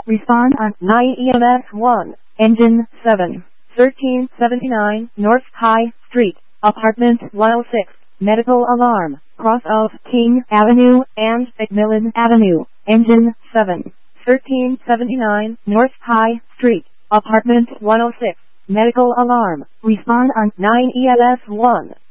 Respond on 9 EMS 1. Engine 7. 1379 North High Street, Apartment 106. Medical alarm. Cross of King Avenue and McMillan Avenue. Engine 7. 1379 North High Street, Apartment 106. Medical alarm. Respond on 9 EMS 1.